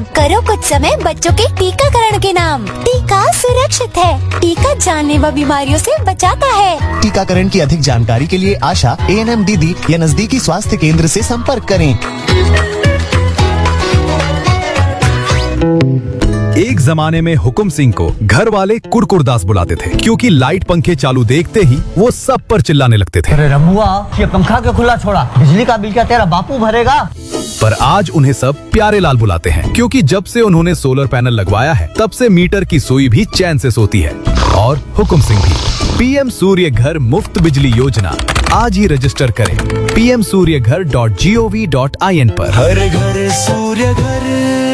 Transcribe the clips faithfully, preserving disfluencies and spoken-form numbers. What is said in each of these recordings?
करो कुछ समय बच्चों के टीकाकरण के नाम। टीका सुरक्षित है, टीका जानलेवा बीमारियों से बचाता है। टीकाकरण की अधिक जानकारी के लिए आशा, ए एन एम दीदी या नजदीकी स्वास्थ्य केंद्र से संपर्क करें। एक जमाने में हुकुम सिंह को घर वाले कुरकुरदास बुलाते थे, क्योंकि लाइट पंखे चालू देखते ही वो सब पर चिल्लाने लगते थे। अरे रमुआ, ये पंखा क्यों खुला छोड़ा? बिजली का बिल क्या तेरा बापू भरेगा? पर आज उन्हें सब प्यारे लाल बुलाते हैं, क्योंकि जब से उन्होंने सोलर पैनल लगवाया है तब से मीटर की सुई भी चैन से सोती है। और हुकुम सिंह भी। पीएम सूर्य घर मुफ्त बिजली योजना आज ही रजिस्टर करें पी एम सूर्य घर dot G O V dot I N पर। हर घर सूर्य घर।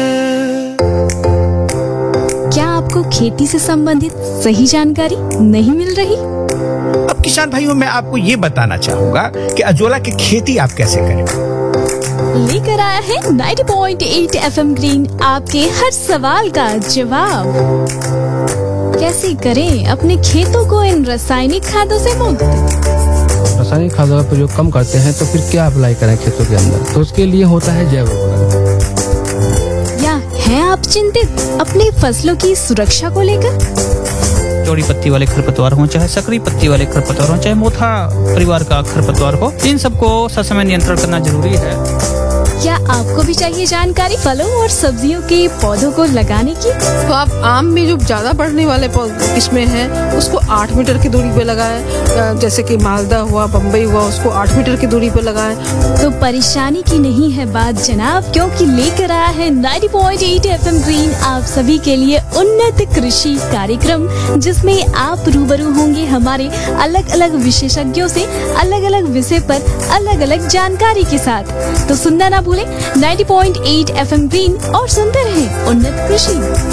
क्या आपको खेती से संबंधित सही जानकारी नहीं मिल रही? अब किसान भाइयों, मैं आपको ये बताना चाहूँगा कि अजोला की खेती आप कैसे करें। लेकर आया है नब्बे पॉइंट आठ एफएम ग्रीन आपके हर सवाल का जवाब। कैसे करें अपने खेतों को इन रासायनिक खादों से मुक्त? रासायनिक खादों का प्रयोग कम करते हैं तो फिर क्या अप्लाई करें खेतों के अंदर? तो उसके लिए होता है जैव उर्वरक। हैं आप चिंतित अपनी फसलों की सुरक्षा को लेकर? चौड़ी पत्ती वाले खरपतवार हो, चाहे सकरी पत्ती वाले खरपतवार हो, चाहे मोथा परिवार का खरपतवार हो, इन सबको ससमय नियंत्रण करना जरूरी है। क्या आपको भी चाहिए जानकारी फलों और सब्जियों के पौधों को लगाने की? तो आप आम में जो ज्यादा बढ़ने वाले किस्में हैं उसको आठ मीटर की दूरी पे लगाएं, जैसे कि मालदा हुआ, बम्बई हुआ, उसको आठ मीटर की दूरी पे लगाएं। तो परेशानी की नहीं है बात जनाब, क्योंकि लेकर आया है नब्बे पॉइंट आठ एफएम ग्रीन आप सभी के लिए उन्नत कृषि कार्यक्रम, जिसमें आप रूबरू होंगे हमारे अलग अलग विशेषज्ञों से अलग अलग विषय पर अलग अलग जानकारी के साथ। तो सुनना ना भूलें नब्बे पॉइंट आठ एफएम ग्रीन और सुनते रहें उन्नत कृषि।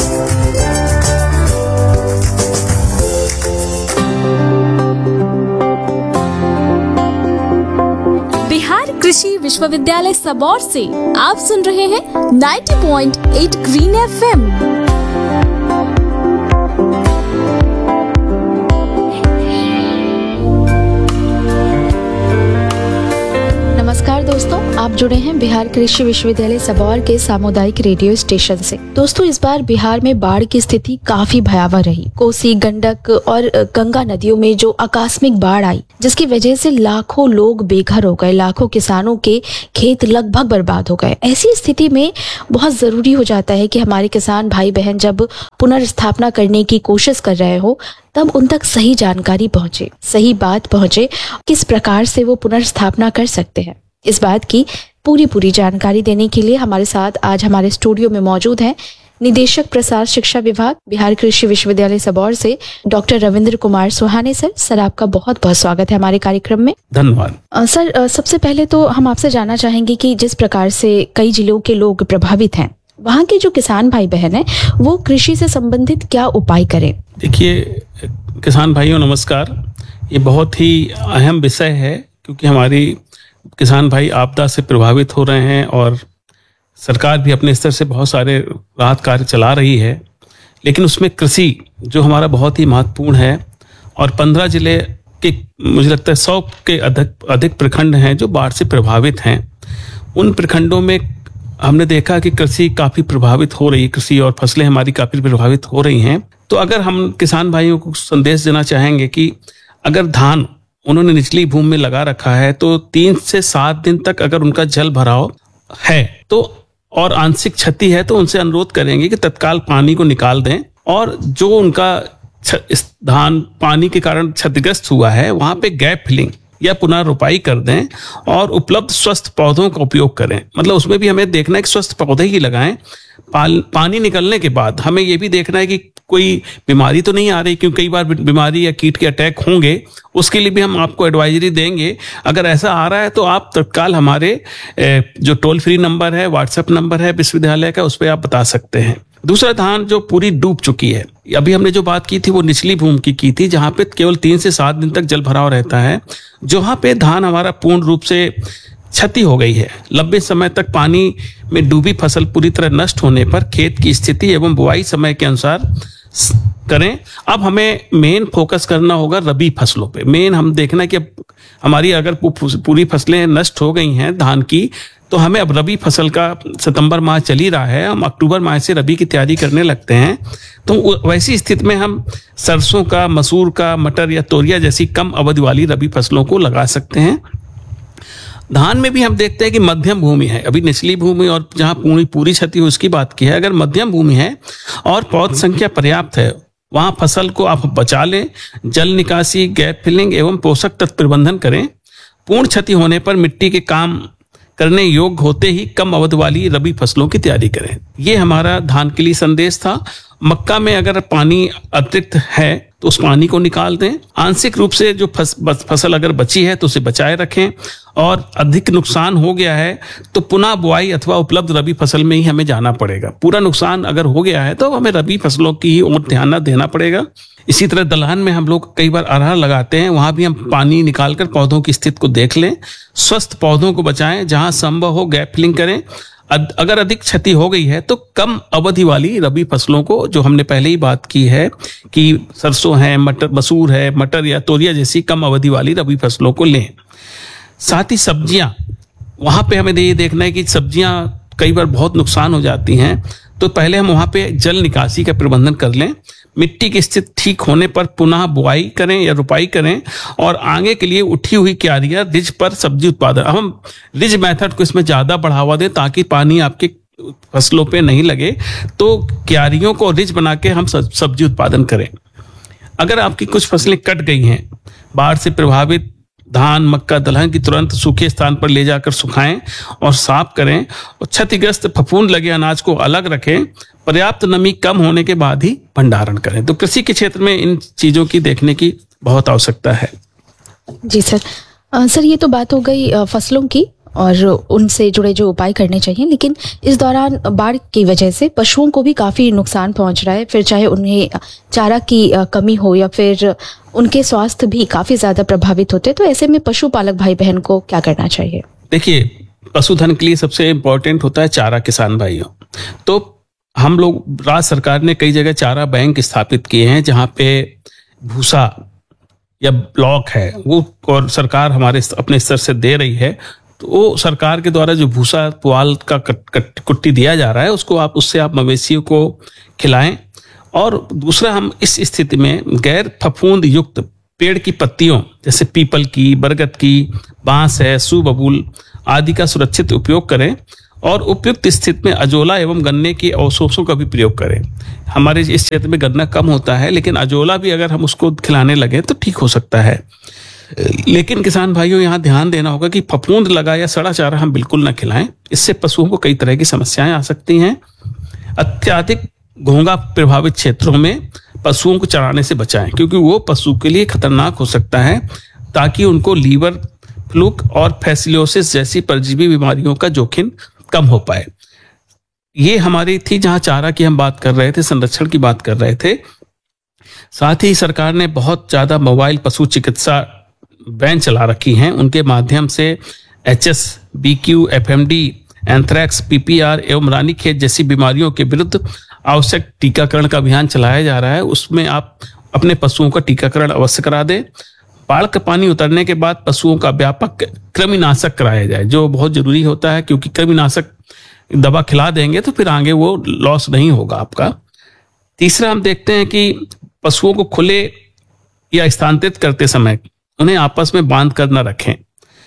बिहार कृषि विश्वविद्यालय सबौर से आप सुन रहे हैं नब्बे पॉइंट आठ ग्रीन एफएम। नमस्कार दोस्तों, आप जुड़े हैं बिहार कृषि विश्वविद्यालय सबौर के सामुदायिक रेडियो स्टेशन से। दोस्तों, इस बार बिहार में बाढ़ की स्थिति काफी भयावह रही। कोसी, गंडक और गंगा नदियों में जो आकस्मिक बाढ़ आई, जिसकी वजह से लाखों लोग बेघर हो गए, लाखों किसानों के खेत लगभग बर्बाद हो गए। ऐसी स्थिति में बहुत जरूरी हो जाता है कि हमारे किसान भाई बहन जब पुनर्स्थापना करने की कोशिश कर रहे हो तब उन तक सही जानकारी पहुंचे, सही बात पहुंचे, किस प्रकार से वो पुनर्स्थापना कर सकते हैं। इस बात की पूरी पूरी जानकारी देने के लिए हमारे साथ आज हमारे स्टूडियो में मौजूद हैं निदेशक प्रसार शिक्षा विभाग बिहार कृषि विश्वविद्यालय सबौर से डॉक्टर रविंद्र कुमार सुहाने सर। सर, आपका बहुत बहुत स्वागत है हमारे कार्यक्रम में। धन्यवाद। सर, आ, सबसे पहले तो हम आपसे जानना चाहेंगे कि जिस प्रकार से कई जिलों के लोग प्रभावित हैं, वहाँ के जो किसान भाई बहन हैं वो कृषि से संबंधित क्या उपाय करें? देखिए किसान भाइयों, नमस्कार। ये बहुत ही अहम विषय है, क्योंकि हमारी किसान भाई आपदा से प्रभावित हो रहे हैं और सरकार भी अपने स्तर से बहुत सारे राहत कार्य चला रही है, लेकिन उसमें कृषि जो हमारा बहुत ही महत्वपूर्ण है। और पंद्रह जिले के मुझे लगता है सौ के अधिक अधिक प्रखंड हैं जो बाढ़ से प्रभावित हैं। उन प्रखंडों में हमने देखा कि कृषि काफ़ी प्रभावित हो रही है, कृषि और फसलें हमारी काफ़ी प्रभावित हो रही हैं। तो अगर हम किसान भाइयों को संदेश देना चाहेंगे कि अगर धान उन्होंने निचली भूमि में लगा रखा है तो तीन से सात दिन तक अगर उनका जल भराव है तो और आंशिक क्षति है तो उनसे अनुरोध करेंगे कि तत्काल पानी को निकाल दें, और जो उनका इस धान पानी के कारण क्षतिग्रस्त हुआ है वहां पे गैप फिलिंग या पुनर्रोपाई कर दें और उपलब्ध स्वस्थ पौधों का उपयोग करें। मतलब उसमें भी हमें देखना है कि स्वस्थ पौधे ही लगाएं। पानी निकलने के बाद हमें यह भी देखना है कि कोई बीमारी तो नहीं आ रही, क्योंकि कई बार बीमारी या कीट के अटैक होंगे, उसके लिए भी हम आपको एडवाइजरी देंगे। अगर ऐसा आ रहा है तो आप तत्काल हमारे जो टोल फ्री नंबर है, व्हाट्सएप नंबर है विश्वविद्यालय का, उस पर आप बता सकते हैं। दूसरा, धान जो पूरी डूब चुकी है, अभी हमने जो बात की थी वो निचली भूमि की की थी, जहां पे केवल तीन से सात दिन तक जल भराव रहता है। जहां पे धान हमारा पूर्ण रूप से क्षति हो गई है, लंबे समय तक पानी में डूबी फसल पूरी तरह नष्ट होने पर खेत की स्थिति एवं बुआई समय के अनुसार करें। अब हमें मेन फोकस करना होगा रबी फसलों पे। मेन हम देखना कि अब हमारी अगर पूरी फसलें नष्ट हो गई हैं धान की, तो हमें अब रबी फसल का सितंबर माह चल ही रहा है, हम अक्टूबर माह से रबी की तैयारी करने लगते हैं। तो वैसी स्थिति में हम सरसों का, मसूर का, मटर या तोरिया जैसी कम अवधि वाली रबी फसलों को लगा सकते हैं। धान में भी हम देखते हैं कि मध्यम भूमि है, अभी निचली भूमि और जहां पूरी पूरी क्षति हो उसकी बात की है। अगर मध्यम भूमि है और पौध संख्या पर्याप्त है, वहां फसल को आप बचा लें, जल निकासी, गैप फिलिंग एवं पोषक तत्व प्रबंधन करें। पूर्ण क्षति होने पर मिट्टी के काम करने योग्य होते ही कम अवधि वाली रबी फसलों की तैयारी करें। ये हमारा धान के लिए संदेश था। मक्का में अगर पानी अतिरिक्त है तो उस पानी को निकाल दें। आंशिक रूप से जो फस, फसल अगर बची है तो उसे बचाए रखें, और अधिक नुकसान हो गया है तो पुनः बुआई अथवा उपलब्ध रबी फसल में ही हमें जाना पड़ेगा। पूरा नुकसान अगर हो गया है तो हमें रबी फसलों की ही ओर ध्यान देना पड़ेगा। इसी तरह दलहन में हम लोग कई बार अरहर लगाते हैं, वहां भी हम पानी निकालकर पौधों की स्थिति को देख लें, स्वस्थ पौधों को बचाएं, जहां संभव हो गैप फिलिंग करें। अगर अधिक क्षति हो गई है तो कम अवधि वाली रबी फसलों को, जो हमने पहले ही बात की है कि सरसों है, मटर, मसूर है, मटर या तोरिया जैसी कम अवधि वाली रबी फसलों को लें। साथ ही सब्जियां, वहां पे हमें ये देखना है कि सब्जियां कई बार बहुत नुकसान हो जाती हैं, तो पहले हम वहां पे जल निकासी का प्रबंधन कर लें। मिट्टी की स्थिति ठीक होने पर पुनः बुआई करें या रुपाई करें, और आगे के लिए उठी हुई क्यारियां रिज पर सब्जी उत्पादन, हम रिज मेथड को इसमें ज्यादा बढ़ावा दें ताकि पानी आपके फसलों पे नहीं लगे। तो क्यारियों को रिज बना के हम सब्जी उत्पादन करें। अगर आपकी कुछ फसलें कट गई हैं, बाढ़ से प्रभावित धान, मक्का, दलहन की तुरंत सूखे स्थान पर ले जाकर सुखाएं और साफ करें, और क्षतिग्रस्त फफूंद लगे अनाज को अलग रखें। पर्याप्त नमी कम होने के बाद ही भंडारण करें। तो कृषि के क्षेत्र में इन चीजों की देखने की बहुत आवश्यकता है। जी सर। आ, सर ये तो बात हो गई आ, फसलों की और उनसे जुड़े जो उपाय करने चाहिए, लेकिन इस दौरान बाढ़ की वजह से पशुओं को भी काफ़ी नुकसान पहुंच रहा है, फिर चाहे उन्हें चारा की कमी हो या फिर उनके स्वास्थ्य भी काफ़ी ज़्यादा प्रभावित होते हैं। तो ऐसे में पशुपालक भाई बहन को क्या करना चाहिए? देखिए, पशुधन के लिए सबसे इम्पोर्टेंट होता है चारा, किसान भाइयों। तो हम लोग, राज्य सरकार ने कई जगह चारा बैंक स्थापित किए हैं जहाँ पे भूसा या ब्लॉक है वो, और सरकार हमारे अपने स्तर से दे रही है। तो वो सरकार के द्वारा जो भूसा पुआल का कट, कट, कुट्टी दिया जा रहा है, उसको आप उससे आप मवेशियों को खिलाएं। और दूसरा, हम इस स्थिति में गैर फफूंद युक्त पेड़ की पत्तियों जैसे पीपल की, बरगद की, बांस है, सूबबूल आदि का सुरक्षित उपयोग करें, और उपयुक्त स्थिति में अजोला एवं गन्ने के अवशोषों का भी प्रयोग करें। हमारे इस क्षेत्र में गन्ना कम होता है, लेकिन अजोला भी अगर हम उसको खिलाने लगे तो ठीक हो सकता है। लेकिन किसान भाइयों, यहाँ ध्यान देना होगा कि फफूंद लगा या सड़ा चारा हम बिल्कुल न खिलाएं। इससे पशुओं को कई तरह की समस्याएं आ सकती हैं। अत्यधिक घोंघा प्रभावित क्षेत्रों में पशुओं को चराने से बचाएं, क्योंकि वो पशु के लिए खतरनाक हो सकता है, ताकि उनको लीवर फ्लूक और फैसिलियोसिस जैसी परजीवी बीमारियों का जोखिम कम हो पाए। ये हमारी थी जहां चारा की हम बात कर रहे थे, संरक्षण की बात कर रहे थे। साथ ही सरकार ने बहुत ज्यादा मोबाइल पशु चिकित्सा वैन चला रखी हैं। उनके माध्यम से H S, B Q, F M D, anthrax, P P R एवं रानीखेत जैसी बीमारियों के विरुद्ध आवश्यक टीकाकरण का अभियान चलाया जा रहा है। उसमें आप अपने पशुओं का टीकाकरण अवश्य करा दें। बाढ़ का पानी उतरने के बाद पशुओं का व्यापक कृमिनाशक कराया जाए, जो बहुत जरूरी होता है, क्योंकि कृमिनाशक दवा खिला देंगे तो फिर आगे वो लॉस नहीं होगा आपका। तीसरा, हम देखते हैं कि पशुओं को खुले या स्थानांतरित करते समय उन्हें आपस में बांध कर न रखें,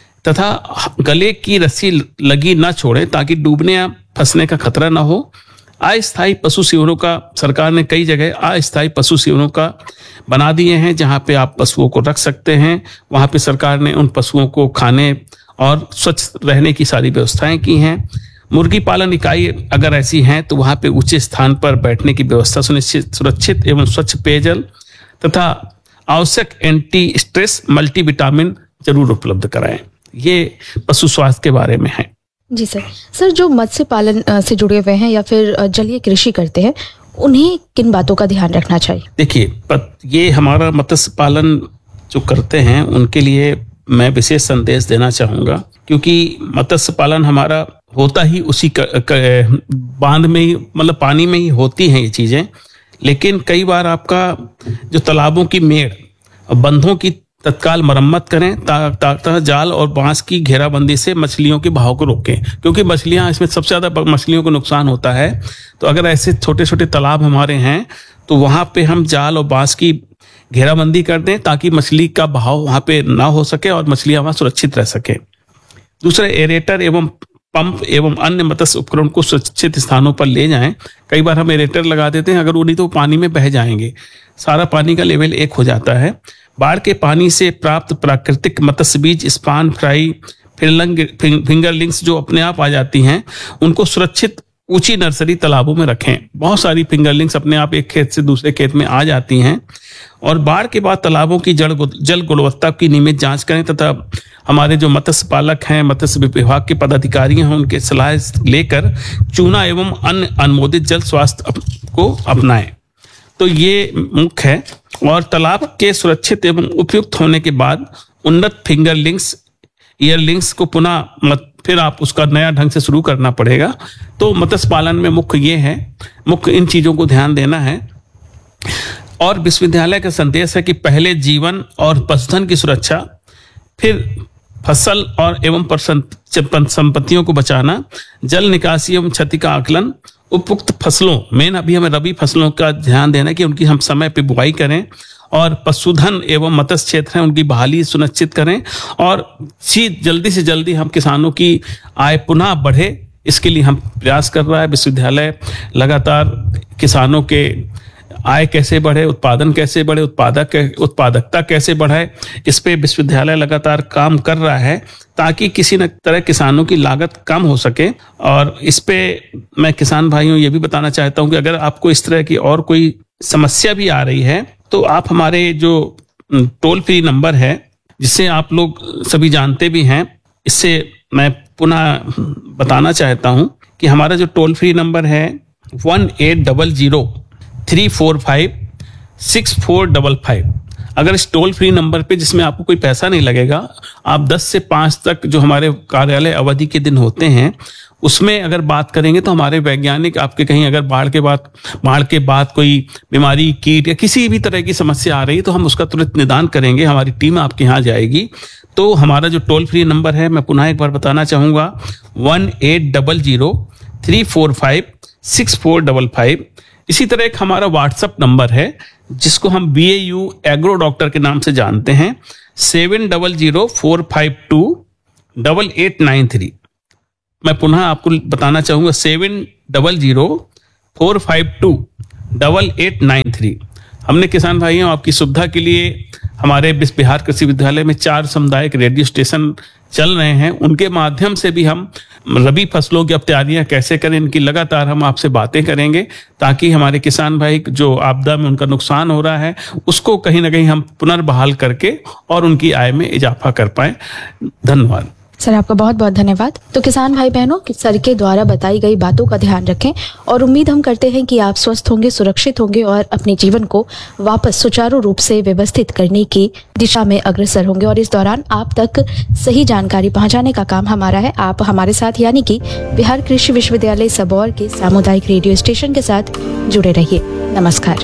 तथा गले की रस्सी लगी न छोड़ें, ताकि डूबने या फंसने का खतरा न हो। अस्थायी पशु शिविरों का सरकार ने कई जगह अस्थायी पशु शिविरों का बना दिए हैं, जहां पे आप पशुओं को रख सकते हैं। वहां पे सरकार ने उन पशुओं को खाने और स्वच्छ रहने की सारी व्यवस्थाएं की हैं। मुर्गी पालन इकाई अगर ऐसी हैं तो वहां पे ऊंचे स्थान पर बैठने की व्यवस्था सुनिश्चित, सुरक्षित एवं स्वच्छ पेयजल तथा आवश्यक एंटी स्ट्रेस मल्टीविटामिन जरूर उपलब्ध कराएं। ये पशु स्वास्थ्य के बारे में है। जी सर। सर, जो मत्स्य पालन से जुड़े हुए हैं या फिर जलीय कृषि करते हैं, उन्हें किन बातों का ध्यान रखना चाहिए? देखिए, ये हमारा मत्स्य पालन जो करते हैं उनके लिए मैं विशेष संदेश देना चाहूंगा, क्योंकि मत्स्य पालन हमारा होता ही उसी बांध में ही, मतलब पानी में ही होती हैं ये चीजें। लेकिन कई बार आपका जो तालाबों की मेड़, बंधों की तत्काल मरम्मत करें ताकि जाल और बांस की घेराबंदी से मछलियों के बहाव को रोकें, क्योंकि मछलियां इसमें सबसे ज्यादा मछलियों को नुकसान होता है। तो अगर ऐसे छोटे छोटे तालाब हमारे हैं तो वहां पे हम जाल और बांस की घेराबंदी कर दें ताकि मछली का बहाव वहां पे ना हो सके और मछलियां वहां सुरक्षित रह सके। दूसरा, एरेटर एवं पंप एवं अन्य मत्स्य उपकरण को सुरक्षित स्थानों पर ले जाएं। कई बार हम एरेटर लगा देते हैं, अगर वो नहीं तो पानी में बह जाएंगे, सारा पानी का लेवल एक हो जाता है। बाढ़ के पानी से प्राप्त प्राकृतिक मत्स्य बीज, स्पान, फ्राई, फिंगरलिंग्स जो अपने आप आ जाती हैं, उनको सुरक्षित ऊंची नर्सरी तालाबों में रखें। बहुत सारी फिंगरलिंग्स अपने आप एक खेत से दूसरे खेत में आ जाती हैं। और बाढ़ के बाद तालाबों की जल जल गुणवत्ता की नियमित जांच करें तथा हमारे जो मत्स्य पालक हैं, मत्स्य विभाग के पदाधिकारी हैं, उनके सलाह लेकर चूना एवं अन्य अनुमोदित जल स्वास्थ्य को अपनाएं। तो ये मुख्य है। और तालाब के सुरक्षित एवं उपयुक्त होने के बाद उन्नत फिंगरलिंग्स, ईयरलिंग्स को पुनः मत फिर आप उसका नया ढंग से शुरू करना पड़ेगा। तो मत्स्य पालन में मुख्य ये है, मुख्य इन चीजों को ध्यान देना है। और विश्वविद्यालय का संदेश है कि पहले जीवन और पशुधन की सुरक्षा, फिर फसल और एवं संपत्तियों को बचाना, जल निकासी एवं क्षति का आकलन, उपयुक्त फसलों, मेन अभी हमें रबी फसलों का ध्यान देना कि उनकी हम समय पे बुआई करें, और पशुधन एवं मत्स्य क्षेत्र है उनकी बहाली सुनिश्चित करें, और जल्दी से जल्दी हम किसानों की आय पुनः बढ़े, इसके लिए हम प्रयास कर रहा है विश्वविद्यालय। लगातार किसानों के आय कैसे बढ़े, उत्पादन कैसे बढ़े, उत्पादक उत्पादकता कैसे बढ़े, इस पे विश्वविद्यालय लगातार काम कर रहा है ताकि किसी न तरह किसानों की लागत कम हो सके। और इस पे मैं किसान भाइयों ये भी बताना चाहता हूं कि अगर आपको इस तरह की और कोई समस्या भी आ रही है तो आप हमारे जो टोल फ्री नंबर है, जिसे आप लोग सभी जानते भी हैं, इससे मैं पुनः बताना चाहता हूं कि हमारा जो टोल फ्री नंबर है one eight double zero three four five six four double five. अगर इस टोल फ्री नंबर पे, जिसमें आपको कोई पैसा नहीं लगेगा, आप दस से पाँच तक जो हमारे कार्यालय अवधि के दिन होते हैं उसमें अगर बात करेंगे तो हमारे वैज्ञानिक आपके कहीं अगर बाढ़ के बाद बाढ़ के बाद कोई बीमारी, कीट या किसी भी तरह की समस्या आ रही है तो हम उसका तुरंत निदान करेंगे, हमारी टीम आपके यहाँ जाएगी। तो हमारा जो टोल फ्री नंबर है मैं पुनः एक बार बताना चाहूंगा, one eight double zero three four five six four double five. इसी तरह एक हमारा व्हाट्सएप नंबर है जिसको हम B A you agro doctor के नाम से जानते हैं, seven double zero four five to double eight nine three. मैं पुनः आपको बताना चाहूंगा, seven double zero four five to double eight nine three. हमने किसान भाइयों आपकी सुविधा के लिए हमारे बिहार कृषि विद्यालय में चार सामुदायिक रेडियो स्टेशन चल रहे हैं, उनके माध्यम से भी हम रबी फसलों की अब तैयारियां कैसे करें, इनकी लगातार हम आपसे बातें करेंगे ताकि हमारे किसान भाई जो आपदा में उनका नुकसान हो रहा है उसको कहीं ना कहीं हम पुनर्बहाल करके और उनकी आय में इजाफा कर पाए। धन्यवाद सर, आपका बहुत बहुत धन्यवाद। तो किसान भाई बहनों, सर के द्वारा बताई गई बातों का ध्यान रखें और उम्मीद हम करते हैं कि आप स्वस्थ होंगे, सुरक्षित होंगे और अपने जीवन को वापस सुचारू रूप से व्यवस्थित करने की दिशा में अग्रसर होंगे। और इस दौरान आप तक सही जानकारी पहुंचाने का काम हमारा है। आप हमारे साथ यानी कि बिहार कृषि विश्वविद्यालय सबौर के सामुदायिक रेडियो स्टेशन के साथ जुड़े रहिए। नमस्कार।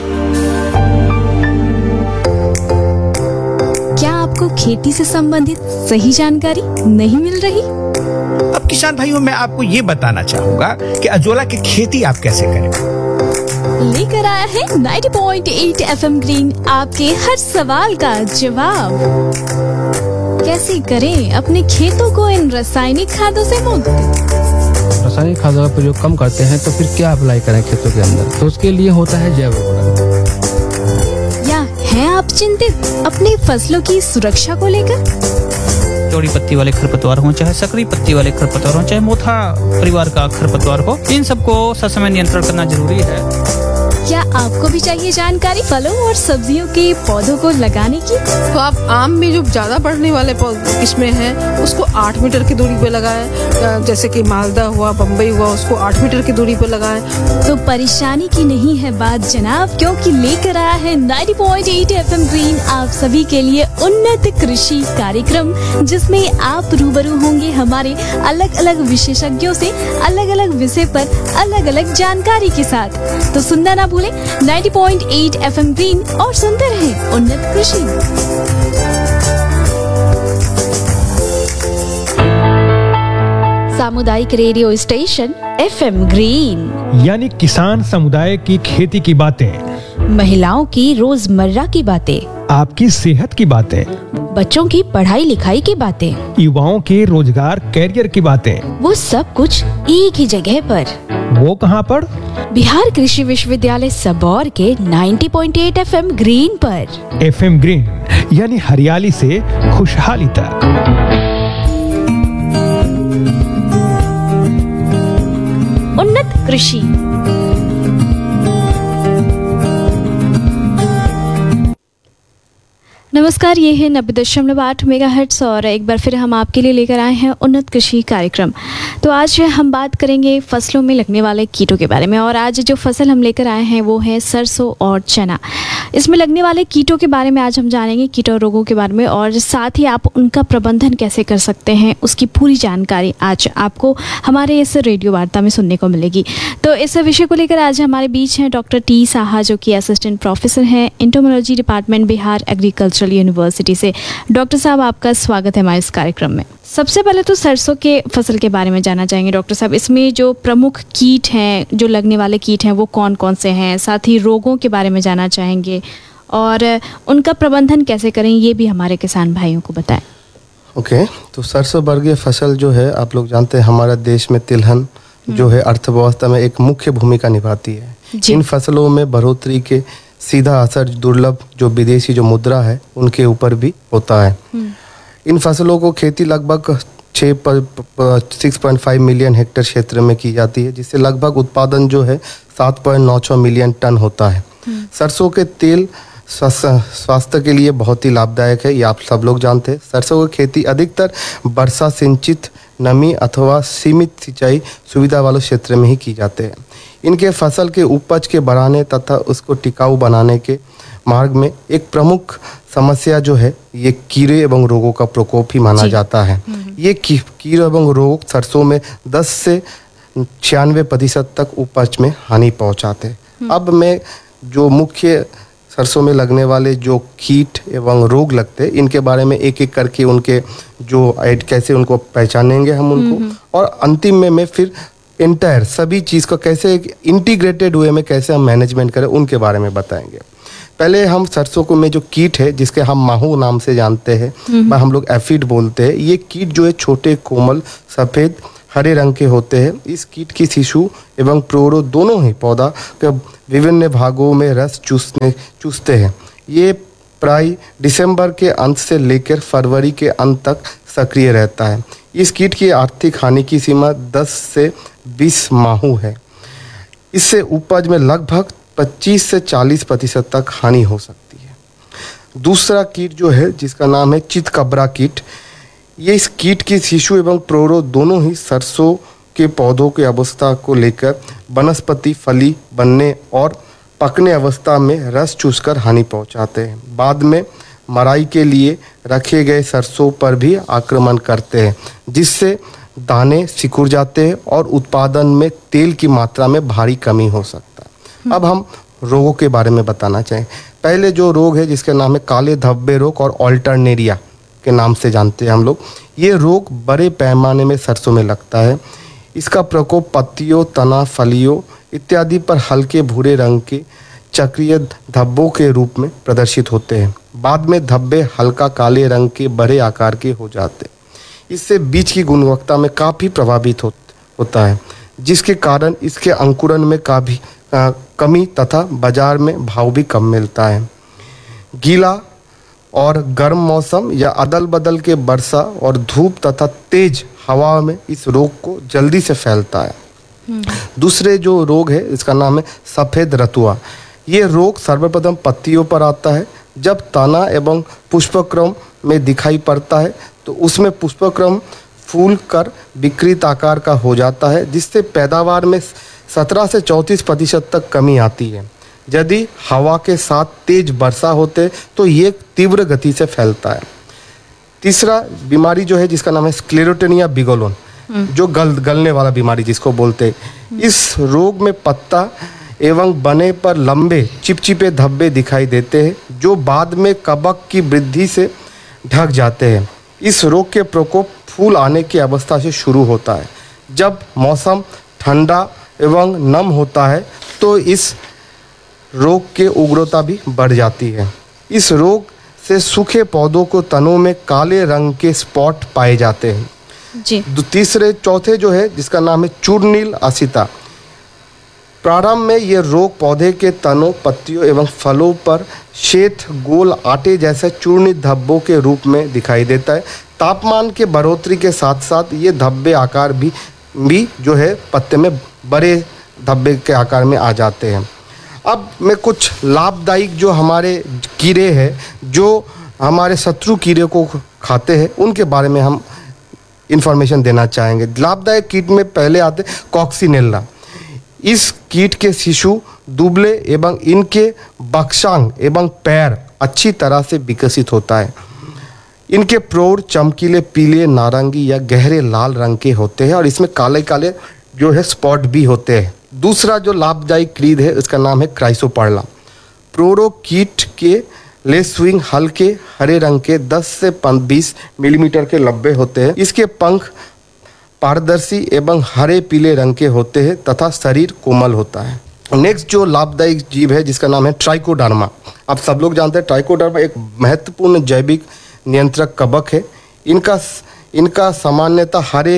क्या आपको खेती से संबंधित सही जानकारी नहीं मिल रही? अब किसान भाइयों मैं आपको ये बताना चाहूंगा कि अजोला की खेती आप कैसे करें। लेकर आया है नब्बे पॉइंट आठ एफएम ग्रीन आपके हर सवाल का जवाब। कैसे करें अपने खेतों को इन रासायनिक खादों से मुक्त? रासायनिक खादों का प्रयोग कम करते हैं तो फिर क्या अप्लाई करें खेतों के अंदर? तो उसके लिए होता है जैव उर्वरक। हैं आप चिंतित अपनी फसलों की सुरक्षा को लेकर? चौड़ी पत्ती वाले खरपतवार हो, चाहे सकरी पत्ती वाले खरपतवार हो, चाहे मोथा परिवार का खरपतवार हो, इन सबको ससमय नियंत्रण करना जरूरी है। क्या आपको भी चाहिए जानकारी फलों और सब्जियों के पौधों को लगाने की? तो आप आम में जो ज्यादा बढ़ने वाले किस्में हैं उसको आठ मीटर की दूरी पे लगाएं, जैसे कि मालदा हुआ, बम्बई हुआ, उसको आठ मीटर की दूरी पे लगाएं। तो परेशानी की नहीं है बात जनाब, क्योंकि लेकर आया है नब्बे पॉइंट आठ एफएम ग्रीन आप सभी के लिए उन्नत कृषि कार्यक्रम, जिसमें आप रूबरू होंगे हमारे अलग अलग विशेषज्ञों से अलग अलग विषय पर अलग अलग जानकारी के साथ। तो सुनना ना भूलें नब्बे पॉइंट आठ एफएम ग्रीन और सुनते रहें उन्नत कृषि। सामुदायिक रेडियो स्टेशन एफएम ग्रीन, यानी किसान समुदाय की खेती की बातें, महिलाओं की रोजमर्रा की बातें, आपकी सेहत की बातें, बच्चों की पढ़ाई लिखाई की बातें, युवाओं के रोजगार कैरियर की बातें, वो सब कुछ एक ही जगह पर। वो कहाँ पर? बिहार कृषि विश्वविद्यालय सबौर के नब्बे पॉइंट आठ एफएम ग्रीन पर। एफएम ग्रीन यानी हरियाली से खुशहाली तक। उन्नत कृषि। नमस्कार, ये है नब्बे दशमलव आठ मेगा हर्ट्स और एक बार फिर हम आपके लिए लेकर आए हैं उन्नत कृषि कार्यक्रम। तो आज हम बात करेंगे फसलों में लगने वाले कीटों के बारे में, और आज जो फसल हम लेकर आए हैं वो है सरसों और चना। इसमें लगने वाले कीटों के बारे में आज हम जानेंगे, कीट और रोगों के बारे में, और साथ ही आप उनका प्रबंधन कैसे कर सकते हैं उसकी पूरी जानकारी आज आपको हमारे इस रेडियो वार्ता में सुनने को मिलेगी। तो इस विषय को लेकर आज हमारे बीच हैं डॉक्टर टी साहा, जो कि असिस्टेंट प्रोफेसर हैं entomology department Bihar agricultural university से। डॉक्टर साहब, आपका स्वागत है हमारे इस कार्यक्रम में। सबसे पहले तो सरसों के फसल के बारे में जानना चाहेंगे डॉक्टर साहब। इसमें जो प्रमुख कीट हैं, जो लगने वाले कीट हैं, वो कौन कौन से हैं? साथ ही रोगों के बारे में जानना चाहेंगे और उनका प्रबंधन कैसे करें, ये भी हमारे किसान भाइयों को बताएं। ओके okay, तो सरसों वर्गीय फसल जो है, आप लोग जानते हैं हमारा देश में तिलहन जो है अर्थव्यवस्था में एक मुख्य भूमिका निभाती है। इन फसलों में बढ़ोतरी के सीधा असर दुर्लभ जो विदेशी जो मुद्रा है उनके ऊपर भी होता है। इन फसलों को खेती लगभग छः six point five million hectare क्षेत्र में की जाती है, जिससे लगभग उत्पादन जो है सात पॉइंट नौ छः मिलियन टन होता है। सरसों के तेल स्वास्थ्य के लिए बहुत ही लाभदायक है, ये आप सब लोग जानते हैं। सरसों की खेती अधिकतर वर्षा सिंचित, नमी अथवा सीमित सिंचाई सुविधा वाले क्षेत्र में ही की जाते हैं। इनके फसल के उपज के बढ़ाने तथा उसको टिकाऊ बनाने के मार्ग में एक प्रमुख समस्या जो है ये कीड़े एवं रोगों का प्रकोप ही माना जाता है। ये कीड़े एवं रोग सरसों में दस से छियानवे प्रतिशत तक उपज में हानि पहुंचाते हैं। अब मैं जो मुख्य सरसों में लगने वाले जो कीट एवं रोग लगते हैं इनके बारे में एक एक करके उनके जो ऐड कैसे उनको पहचानेंगे हम उनको, और अंतिम में मैं फिर इंटायर सभी चीज़ को कैसे एक इंटीग्रेटेड वे में कैसे हम मैनेजमेंट करें उनके बारे में बताएंगे। पहले हम सरसों को में जो कीट है जिसके हम माहू नाम से जानते हैं, हम लोग एफिड बोलते हैं। ये कीट जो है छोटे, कोमल, सफ़ेद, हरे रंग के होते हैं। इस कीट की शिशु एवं प्रोरो दोनों ही पौधा के विभिन्न भागों में रस चूसने चूसते हैं। ये प्राय दिसंबर के अंत से लेकर फरवरी के अंत तक सक्रिय रहता है। इस कीट की आर्थिक हानि की सीमा दस से बीस माहू है। इससे उपज में लगभग पच्चीस से चालीस प्रतिशत तक हानि हो सकती है। दूसरा कीट जो है जिसका नाम है चितकबरा कीट, ये इस कीट की शिशु एवं प्रोरो दोनों ही सरसों के पौधों की अवस्था को लेकर वनस्पति फली बनने और पकने अवस्था में रस चूसकर हानि पहुंचाते हैं। बाद में मराई के लिए रखे गए सरसों पर भी आक्रमण करते हैं, जिससे दाने सिकुड़ जाते हैं और उत्पादन में तेल की मात्रा में भारी कमी हो सकता है। अब हम रोगों के बारे में बताना चाहें। पहले जो रोग है जिसका नाम है काले धब्बे रोग और ऑल्टरनेरिया के नाम से जानते हैं हम लोग। ये रोग बड़े पैमाने में सरसों में लगता है। इसका प्रकोप पत्तियों, तना, फलियों इत्यादि पर हल्के भूरे रंग के चक्रीय धब्बों के रूप में प्रदर्शित होते हैं। बाद में धब्बे हल्का काले रंग के बड़े आकार के हो जाते हैं। इससे बीज की गुणवत्ता में काफ़ी प्रभावित हो, होता है, जिसके कारण इसके अंकुरन में काफ़ी कमी तथा बाजार में भाव भी कम मिलता है। गीला और गर्म मौसम या अदल बदल के वर्षा और धूप तथा तेज हवा में इस रोग को जल्दी से फैलता है। दूसरे जो रोग है इसका नाम है सफ़ेद रतुआ। ये रोग सर्वप्रथम पत्तियों पर आता है। जब तना एवं पुष्पक्रम में दिखाई पड़ता है तो उसमें पुष्पक्रम फूल कर विकृत आकार का हो जाता है, जिससे पैदावार में सत्रह से चौंतीस प्रतिशत तक कमी आती है। यदि हवा के साथ तेज वर्षा होते तो ये तीव्र गति से फैलता है। तीसरा बीमारी जो है जिसका नाम है स्क्लेरोटेनिया बिगोलोन, जो गल गलने वाला बीमारी जिसको बोलते हैं। इस रोग में पत्ता एवं बने पर लंबे चिपचिपे धब्बे दिखाई देते हैं, जो बाद में कवक की वृद्धि से ढक जाते हैं। इस रोग के प्रकोप फूल आने की अवस्था से शुरू होता है, जब मौसम ठंडा एवं नम होता है तो इस रोग के उग्रता भी बढ़ जाती है। इस रोग से सूखे पौधों को तनों में काले रंग के स्पॉट पाए जाते हैं। जी। तीसरे चौथे जो है जिसका नाम है चूर्णील असिता। प्रारंभ में यह रोग पौधे के तनों, पत्तियों एवं फलों पर श्वेत गोल आटे जैसे चूर्णित धब्बों के रूप में दिखाई देता है। तापमान के बढ़ोतरी के साथ साथ ये धब्बे आकार भी भी जो है पत्ते में बड़े धब्बे के आकार में आ जाते हैं। अब मैं कुछ लाभदायक जो हमारे कीड़े हैं जो हमारे शत्रु कीड़े को खाते हैं उनके बारे में हम इंफॉर्मेशन देना चाहेंगे। लाभदायक कीट में पहले आते कॉक्सिनेला। इस कीट के शिशु दुबले एवं इनके बक्सांग एवं पैर अच्छी तरह से विकसित होता है। इनके प्रौढ़ चमकीले पीले, नारंगी या गहरे लाल रंग के होते हैं और इसमें काले काले जो है स्पॉट भी होते हैं। दूसरा जो लाभदायक कीट है उसका नाम है क्राइसोपर्ला। प्रोरो कीट के लेस्विंग हल्के हरे रंग के दस से बीस मिलीमीटर के लंबे होते हैं। इसके पंख पारदर्शी एवं हरे पीले रंग के होते हैं तथा शरीर कोमल होता है। नेक्स्ट जो लाभदायक जीव है जिसका नाम है ट्राइकोडर्मा। आप सब लोग जानते हैं ट्राइकोडर्मा एक महत्वपूर्ण जैविक नियंत्रक कवक है। इनका इनका सामान्यतः हरे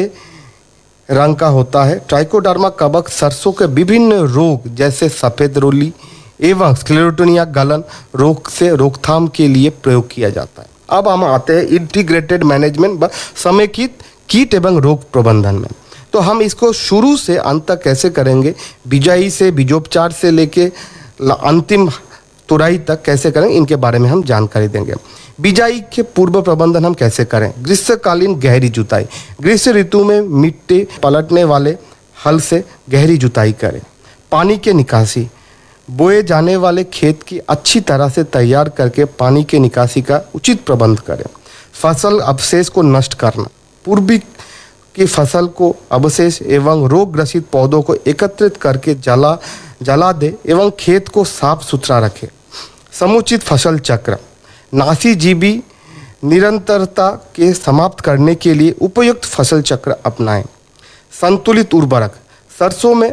रंग का होता है। ट्राइकोडर्मा कवक सरसों के विभिन्न रोग जैसे सफ़ेद रोली एवं स्क्लेरोटिनिया गलन रोग से रोकथाम के लिए प्रयोग किया जाता है। अब हम आते हैं इंटीग्रेटेड मैनेजमेंट व समेकित कीट एवं रोग प्रबंधन में। तो हम इसको शुरू से अंत तक कैसे करेंगे, बिजाई से बीजोपचार से लेके अंतिम तुराई तक कैसे करें, इनके बारे में हम जानकारी देंगे। बिजाई के पूर्व प्रबंधन हम कैसे करें। ग्रीष्मकालीन गहरी जुताई। ग्रीष्म ऋतु में मिट्टी पलटने वाले हल से गहरी जुताई करें। पानी के निकासी। बोए जाने वाले खेत की अच्छी तरह से तैयार करके पानी के निकासी का उचित प्रबंध करें। फसल अवशेष को नष्ट करना। पूर्वी की फसल को अवशेष एवं रोग ग्रसित पौधों को एकत्रित करके जला जला दे एवं खेत को साफ सुथरा रखें। समुचित फसल चक्र। नासीजीवी निरंतरता के समाप्त करने के लिए उपयुक्त फसल चक्र अपनाएं। संतुलित उर्वरक। सरसों में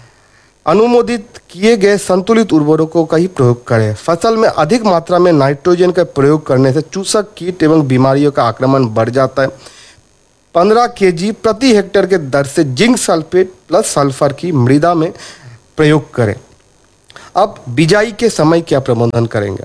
अनुमोदित किए गए संतुलित उर्वरकों का ही प्रयोग करें। फसल में अधिक मात्रा में नाइट्रोजन का प्रयोग करने से चूसक कीट एवं बीमारियों का आक्रमण बढ़ जाता है। पंद्रह केजी प्रति हेक्टेयर के दर से जिंक सल्फेट प्लस सल्फर की मृदा में प्रयोग करें। अब बिजाई के समय क्या प्रबंधन करेंगे।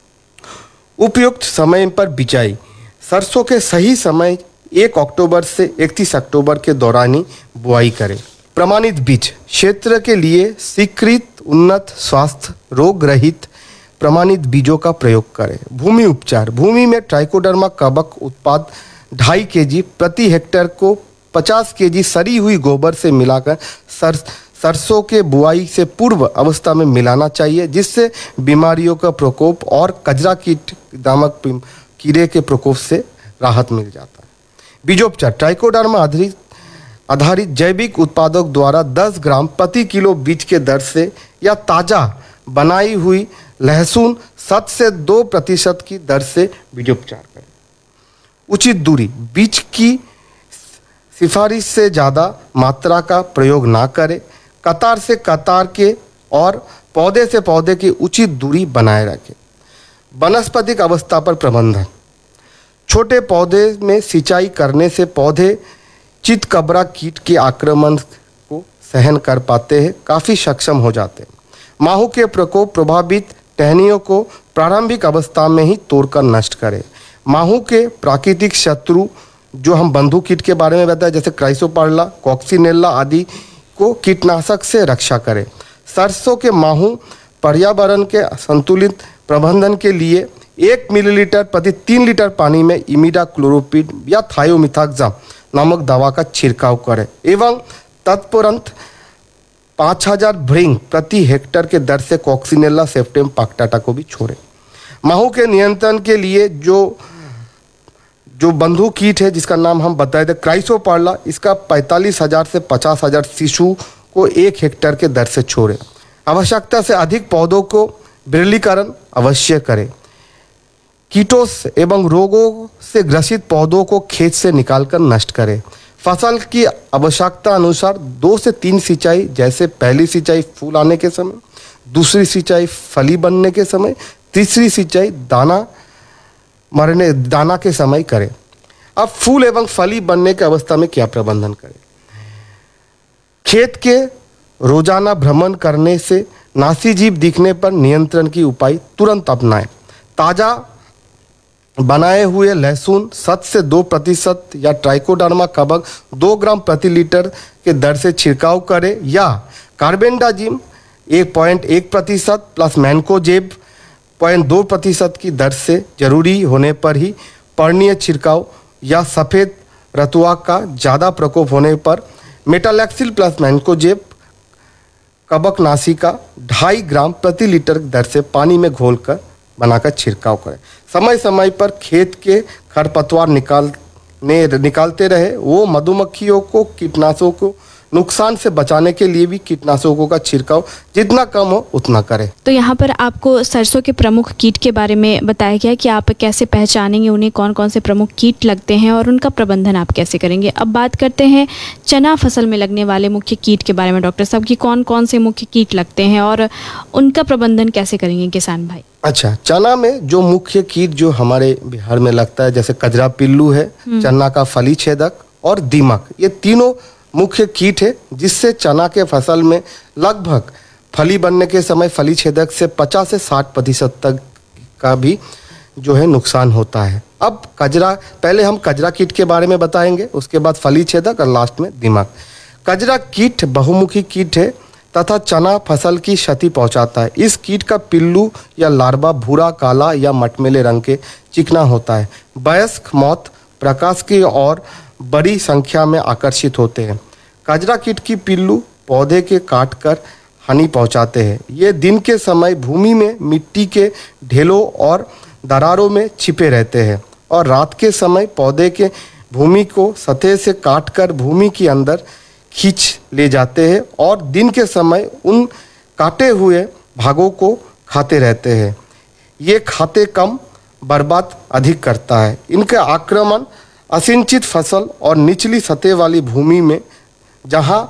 उपयुक्त समय पर बिजाई। सरसों के सही समय एक अक्टूबर से इकतीस अक्टूबर के दौरान ही बुआई करें। प्रमाणित बीज। क्षेत्र के लिए स्वीकृत उन्नत स्वास्थ्य रोग रहित प्रमाणित बीजों का प्रयोग करें। भूमि उपचार। भूमि में ट्राइकोडर्मा कवक उत्पाद ढाई केजी प्रति हेक्टेयर को पचास केजी सड़ी हुई गोबर से मिलाकर सर सरसों के बुआई से पूर्व अवस्था में मिलाना चाहिए, जिससे बीमारियों का प्रकोप और कजरा कीट नामक कीड़े के प्रकोप से राहत मिल जाता है। बीजोपचार। ट्राइकोडर्मा आधारित आधारित जैविक उत्पादक द्वारा दस ग्राम प्रति किलो बीज के दर से या ताज़ा बनाई हुई लहसुन सात से दो प्रतिशत की दर से बीजोपचार करें। उचित दूरी। बीज की सिफारिश से ज़्यादा मात्रा का प्रयोग ना करें। कतार से कतार के और पौधे से पौधे की उचित दूरी बनाए रखें। वनस्पतिक अवस्था पर प्रबंधन। छोटे पौधे में सिंचाई करने से पौधे चितकबरा कीट के आक्रमण को सहन कर पाते हैं, काफ़ी सक्षम हो जाते हैं। माहू के प्रकोप प्रभावित टहनियों को प्रारंभिक अवस्था में ही तोड़कर नष्ट करें। माहू के प्राकृतिक शत्रु जो हम बंधु कीट के बारे में बताया जैसे क्राइसोपर्ला, कॉक्सिनेला आदि को कीटनाशक से रक्षा करें। सरसों के माहू पर्यावरण के संतुलित प्रबंधन के लिए एक मिलीलीटर प्रति तीन लीटर पानी में इमिडाक्लोरोपिड या थायोमिथाक्साम नामक दवा का छिड़काव करें एवं तत्परंत पाँच हजार भृंग प्रति हेक्टेयर के दर से कॉक्सिनेला सेप्टेम पाक्टाटा को भी छोड़ें। माहू के नियंत्रण के लिए जो जो बंधु कीट है जिसका नाम हम बताए थे क्राइसोपर्ला, इसका पैंतालीस हजार से पचास हजार शिशु को एक हेक्टेयर के दर से छोड़ें। आवश्यकता से अधिक पौधों को विरलीकरण अवश्य करें। कीटों एवं रोगों से ग्रसित पौधों को खेत से निकालकर नष्ट करें। फसल की आवश्यकता अनुसार दो से तीन सिंचाई, जैसे पहली सिंचाई फूल आने के समय, दूसरी सिंचाई फली बनने के समय, तीसरी सिंचाई दाना मरने दाना के समय करें। अब फूल एवं फली बनने की अवस्था में क्या प्रबंधन करें? खेत के रोजाना भ्रमण करने से नासी जीव दिखने पर नियंत्रण की उपाय तुरंत अपनाएं। ताजा बनाए हुए लहसुन शत से दो प्रतिशत या ट्राइकोडर्मा कवक दो ग्राम प्रति लीटर के दर से छिड़काव करें, या कार्बेंडाजिम एक पॉइंट एक प्रतिशत प्लस मैनकोजेब पॉइंट दो प्रतिशत की दर से जरूरी होने पर ही पर्णीय छिड़काव, या सफ़ेद रतुआ का ज़्यादा प्रकोप होने पर मेटालैक्सिल प्लस मैनकोजेब कवकनाशी का ढाई ग्राम प्रति लीटर दर से पानी में घोलकर बनाकर छिड़काव करें। समय समय पर खेत के खरपतवार निकालने निकालते रहे। वो मधुमक्खियों को कीटनाशकों को नुकसान से बचाने के लिए भी कीटनाशकों का छिड़काव जितना कम हो उतना करें। तो यहाँ पर आपको सरसों के प्रमुख कीट के बारे में बताया गया कि आप कैसे पहचानेंगे उन्हें, कौन कौन से प्रमुख कीट लगते हैं और उनका प्रबंधन आप कैसे करेंगे। अब बात करते हैं चना फसल में लगने वाले मुख्य कीट के बारे में डॉक्टर साहब, की कौन कौन से मुख्य कीट लगते हैं और उनका प्रबंधन कैसे करेंगे किसान भाई। अच्छा, चना में जो मुख्य कीट जो हमारे बिहार में लगता है, जैसे कजरा पिल्लू है, चना का फली छेदक और दीमक, ये तीनों मुख्य कीट है जिससे चना के फसल में लगभग फली बनने के समय फली छेदक से पचास से साठ प्रतिशत तक का भी जो है नुकसान होता है। अब कजरा, पहले हम कजरा कीट के बारे में बताएंगे, उसके बाद फली छेदक और लास्ट में दीमक। कजरा कीट बहुमुखी कीट है तथा चना फसल की क्षति पहुंचाता है। इस कीट का पिल्लू या लार्वा भूरा, काला या मटमैले रंग के चिकना होता है। वयस्क मौत प्रकाश की ओर बड़ी संख्या में आकर्षित होते हैं। कजरा कीट की पिल्लू पौधे के काटकर हानि पहुंचाते हैं। ये दिन के समय भूमि में मिट्टी के ढेलों और दरारों में छिपे रहते हैं और रात के समय पौधे के भूमि को सतह से काटकर भूमि के अंदर खींच ले जाते हैं और दिन के समय उन काटे हुए भागों को खाते रहते हैं। ये खाते कम, बर्बाद अधिक करता है। इनके आक्रमण असिंचित फसल और निचली सतह वाली भूमि में, जहां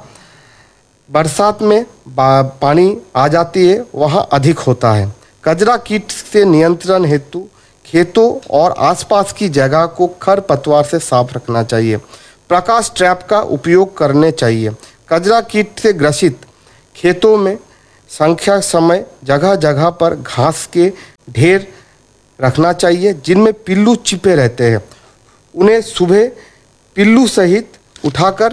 बरसात में पानी आ जाती है, वहां अधिक होता है। कजरा कीट से नियंत्रण हेतु खेतों और आसपास की जगह को खरपतवार से साफ रखना चाहिए। प्रकाश ट्रैप का उपयोग करने चाहिए। कजरा कीट से ग्रसित खेतों में संख्या समय जगह जगह पर घास के ढेर रखना चाहिए जिनमें पिल्लू छिपे रहते हैं। उन्हें सुबह पिल्लू सहित उठाकर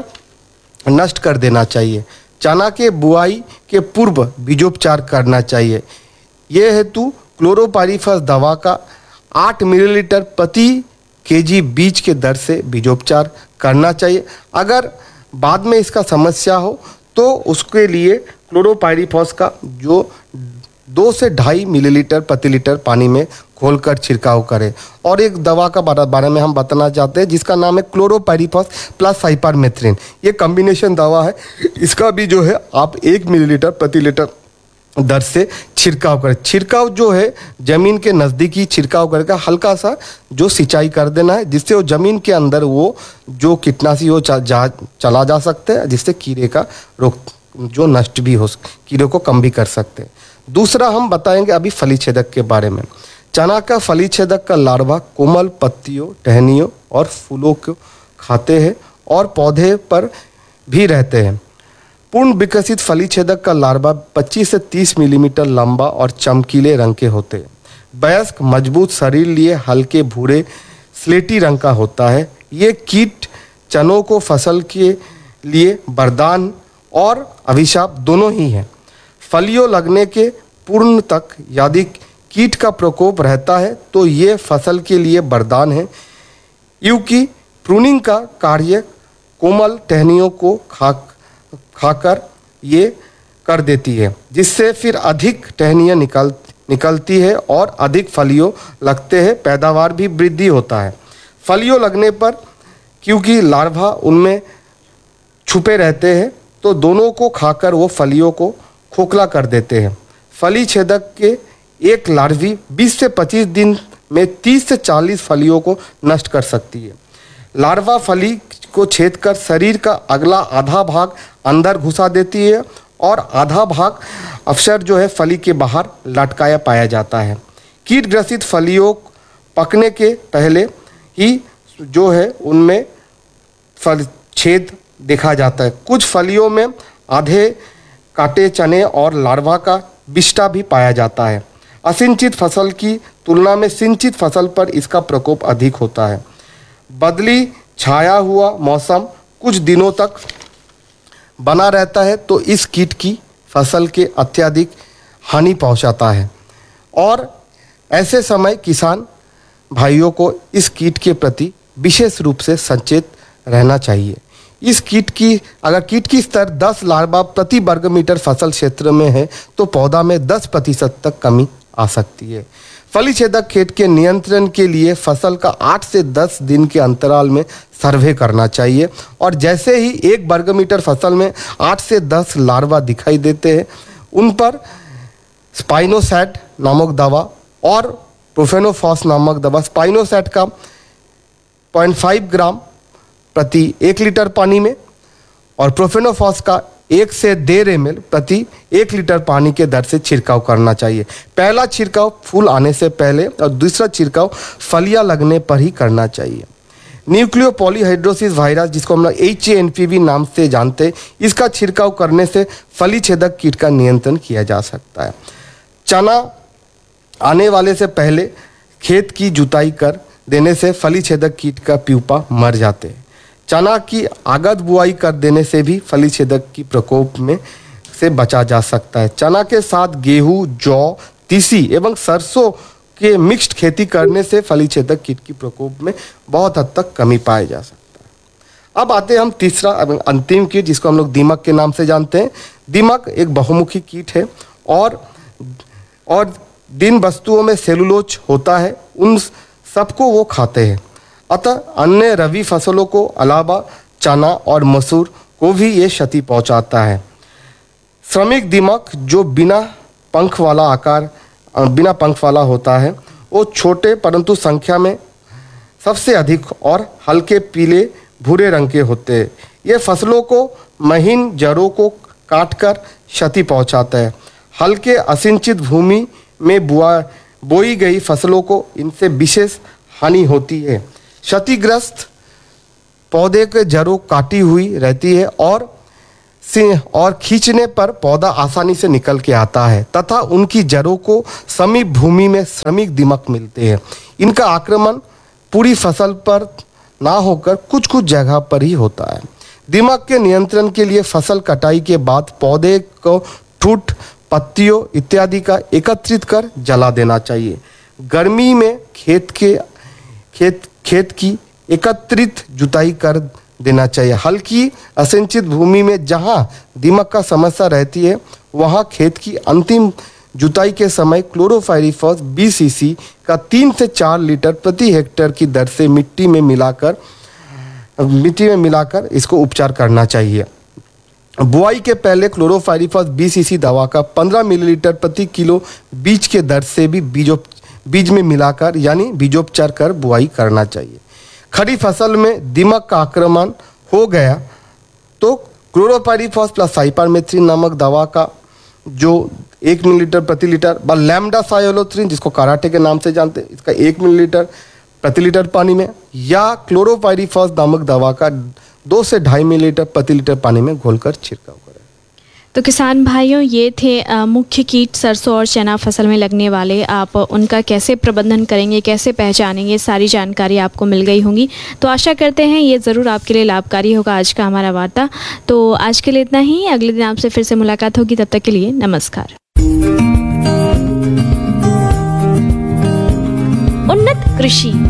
नष्ट कर देना चाहिए। चना के बुआई के पूर्व बीजोपचार करना चाहिए। ये हेतु क्लोरोपाइरीफास दवा का आठ मिलीलीटर प्रति केजी बीज के दर से बीजोपचार करना चाहिए। अगर बाद में इसका समस्या हो तो उसके लिए क्लोरोपाइरीफास का जो दो से ढाई मिलीलीटर प्रति लीटर पानी में घोलकर छिड़काव करें। और एक दवा का बारे में हम बताना चाहते हैं जिसका नाम है क्लोरोपाइरीफास प्लस साइपरमेथ्रिन। ये कॉम्बिनेशन दवा है, इसका भी जो है आप एक मिलीलीटर प्रति लीटर दर से छिड़काव करें। छिड़काव जो है जमीन के नज़दीकी छिड़काव करके हल्का सा जो सिंचाई कर देना है, जिससे वो जमीन के अंदर वो जो कीटनाशी हो चा, जा, चला जा सकते हैं, जिससे कीड़े का रोक जो नष्ट भी हो, कीड़े को कम भी कर सकते हैं। दूसरा हम बताएंगे अभी फली छेदक के बारे में। चना का फली छेदक का लार्वा कोमल पत्तियों, टहनियों और फूलों को खाते हैं और पौधे पर भी रहते हैं। पूर्ण विकसित फली छेदक का लार्वा पच्चीस से तीस मिलीमीटर लंबा और चमकीले रंग के होते हैं। वयस्क मजबूत शरीर लिए हल्के भूरे स्लेटी रंग का होता है। ये कीट चनों को फसल के लिए वरदान और अभिशाप दोनों ही हैं। फलियों लगने के पूर्ण तक यदि कीट का प्रकोप रहता है तो ये फसल के लिए वरदान है, क्योंकि प्रूनिंग का कार्य कोमल टहनियों को खा खाकर ये कर देती है, जिससे फिर अधिक टहनियाँ निकल निकलती है और अधिक फलियों लगते हैं, पैदावार भी वृद्धि होता है। फलियों लगने पर क्योंकि लार्वा उनमें छुपे रहते हैं तो दोनों को खाकर वो फलियों को खोखला कर देते हैं। फली छेदक के एक लार्वी बीस से पच्चीस दिन में तीस से चालीस फलियों को नष्ट कर सकती है। लार्वा फली को छेद कर शरीर का अगला आधा भाग अंदर घुसा देती है और आधा भाग अक्सर जो है फली के बाहर लटकाया पाया जाता है। कीट ग्रसित फलियों पकने के पहले ही जो है उनमें फल छेद देखा जाता है। कुछ फलियों में आधे काटे चने और लार्वा का बिष्टा भी पाया जाता है। असिंचित फसल की तुलना में सिंचित फसल पर इसका प्रकोप अधिक होता है। बदली छाया हुआ मौसम कुछ दिनों तक बना रहता है तो इस कीट की फसल के अत्यधिक हानि पहुंचाता है और ऐसे समय किसान भाइयों को इस कीट के प्रति विशेष रूप से सचेत रहना चाहिए। इस कीट की अगर कीट की स्तर दस लार्वा प्रति वर्ग मीटर फसल क्षेत्र में है तो पौधा में दस प्रतिशत तक कमी आ सकती है। फली छेदक कीट के नियंत्रण के लिए फसल का आठ से दस दिन के अंतराल में सर्वे करना चाहिए और जैसे ही एक वर्ग मीटर फसल में आठ से दस लार्वा दिखाई देते हैं उन पर स्पाइनोसैट नामक दवा और प्रोफेनोफॉस नामक दवा, स्पाइनोसैट का पॉइंट फाइव ग्राम प्रति एक लीटर पानी में और प्रोफेनोफॉस का एक से डेढ़ एम एल प्रति एक लीटर पानी के दर से छिड़काव करना चाहिए। पहला छिड़काव फूल आने से पहले और दूसरा छिड़काव फलियां लगने पर ही करना चाहिए। न्यूक्लियो पॉलीहाइड्रोसिस वायरस, जिसको हम लोग H A N P V नाम से जानते हैं, इसका छिड़काव करने से फली छेदक कीट का नियंत्रण किया जा सकता है। चना आने वाले से पहले खेत की जुताई कर देने से फली छेदक कीट का प्यूपा मर जाते हैं। चना की आगत बुआई कर देने से भी फली छेदक की प्रकोप में से बचा जा सकता है। चना के साथ गेहूं, जौ, तीसी एवं सरसों के मिक्स्ड खेती करने से फली छेदक कीट की प्रकोप में बहुत हद तक कमी पाया जा सकता है। अब आते हैं हम तीसरा एवं अंतिम कीट, जिसको हम लोग दीमक के नाम से जानते हैं। दीमक एक बहुमुखी कीट है और और दिन वस्तुओं में सेलुलोज होता है, उन सबको वो खाते हैं। अतः अन्य रबी फसलों को अलावा चना और मसूर को भी ये क्षति पहुंचाता है। श्रमिक दीमक जो बिना पंख वाला आकार बिना पंख वाला होता है, वो छोटे परंतु संख्या में सबसे अधिक और हल्के पीले भूरे रंग के होते हैं। ये फसलों को महीन जड़ों को काटकर क्षति पहुंचाता है। हल्के असिंचित भूमि में बुआ बोई गई फसलों को इनसे विशेष हानि होती है। क्षतिग्रस्त पौधे के जड़ों काटी हुई रहती है और और खींचने पर पौधा आसानी से निकल के आता है तथा उनकी जड़ों को समीप भूमि में श्रमिक दीमक मिलते हैं। इनका आक्रमण पूरी फसल पर ना होकर कुछ कुछ जगह पर ही होता है। दीमक के नियंत्रण के लिए फसल कटाई के बाद पौधे को ठूठ, पत्तियों इत्यादि का एकत्रित कर जला देना चाहिए। गर्मी में खेत के खेत खेत की एकत्रित जुताई कर देना चाहिए। हल्की असिंचित भूमि में जहां दीमक का समस्या रहती है वहां खेत की अंतिम जुताई के समय क्लोरोफाइरिफॉस बीस सीसी का तीन से चार लीटर प्रति हेक्टेयर की दर से मिट्टी में मिलाकर मिट्टी में मिलाकर इसको उपचार करना चाहिए। बुआई के पहले क्लोरोफाइरिफॉस बीस सीसी दवा का पंद्रह मिलीलीटर प्रति किलो बीज के दर से भी बीजोप बीज में मिलाकर यानी बीजोपचार कर बुआई करना चाहिए। खड़ी फसल में दीमक का आक्रमण हो गया तो क्लोरोपाइरिफॉस प्लस साइपरमेथ्रिन नामक दवा का जो एक मिलीलीटर प्रति लीटर व लैम्डा सायोलोथ्रिन, जिसको कराटे के नाम से जानते हैं, इसका एक मिलीलीटर प्रति लीटर पानी में या क्लोरोपाइरिफॉस नामक दवा का दो से ढाई मिलीलीटर प्रति लीटर पानी में घोलकर छिड़काव करें। तो किसान भाइयों, ये थे आ, मुख्य कीट सरसों और चना फसल में लगने वाले। आप उनका कैसे प्रबंधन करेंगे, कैसे पहचानेंगे, सारी जानकारी आपको मिल गई होंगी। तो आशा करते हैं ये ज़रूर आपके लिए लाभकारी होगा आज का हमारा वार्ता। तो आज के लिए इतना ही, अगले दिन आपसे फिर से मुलाकात होगी। तब तक के लिए नमस्कार। उन्नत कृषि